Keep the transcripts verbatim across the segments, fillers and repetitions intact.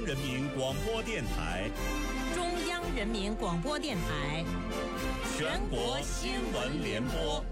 人民广播电台， 中央人民广播电台， 全国新闻联播。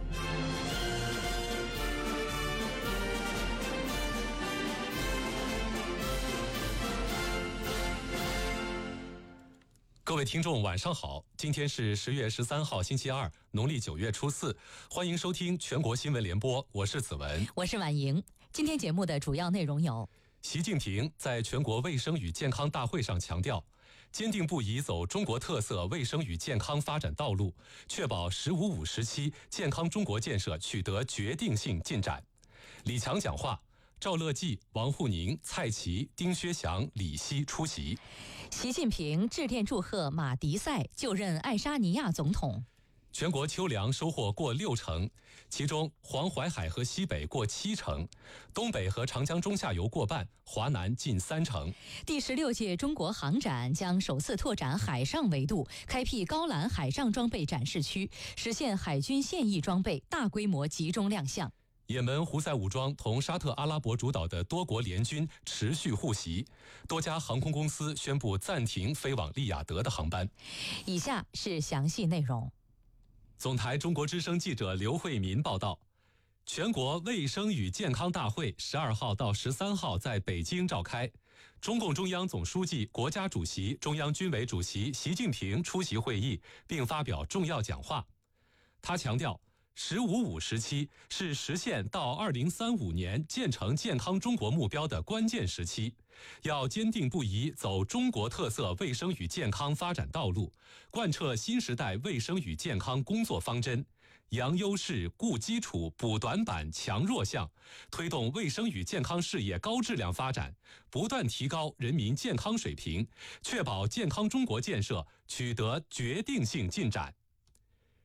各位听众晚上好，今天是十月十三号星期二，农历九月初四，欢迎收听全国新闻联播，我是子文， 我是婉莹。今天节目的主要内容有： 习近平在全国卫生与健康大会上强调，坚定不移走中国特色卫生与健康发展道路，确保“十五五”时期健康中国建设取得决定性进展。李强讲话，赵乐际、王沪宁、蔡奇、丁薛祥、李希出席。 习近平致电祝贺马迪赛就任爱沙尼亚总统。 全国秋粮收获过六成，其中黄淮海和西北过七成，东北和长江中下游过半，华南近三成。 第十六届中国航展将首次拓展海上维度，开辟高栏海上装备展示区，实现海军现役装备大规模集中亮相。 也门胡塞武装同沙特阿拉伯主导的多国联军持续互袭，多家航空公司宣布暂停飞往利雅得的航班。 以下是详细内容。 总台中国之声记者刘慧民报道，全国卫生与健康大会十二号到十三号在北京召开，中共中央总书记、国家主席、中央军委主席习近平出席会议，并发表重要讲话。他强调，十五五时期是实现到二零三五年建成健康中国目标的关键时期，要坚定不移走中国特色卫生与健康发展道路，贯彻新时代卫生与健康工作方针，扬优势、固基础、补短板、强弱项，推动卫生与健康事业高质量发展，不断提高人民健康水平，确保健康中国建设取得决定性进展。